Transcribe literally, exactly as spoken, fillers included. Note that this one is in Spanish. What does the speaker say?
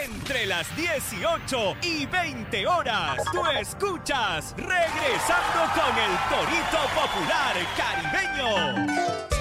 entre las dieciocho y veinte horas. Tú escuchas Regresando con el Torito Popular Caribeño.